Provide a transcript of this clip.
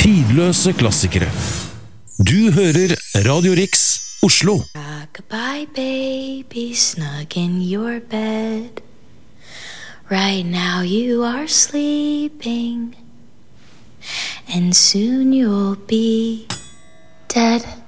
Tidløse klassikere. Du hører Radio Rix Oslo. Goodbye, baby, snug in your bed. Right now you are sleeping, and soon you'll be dead.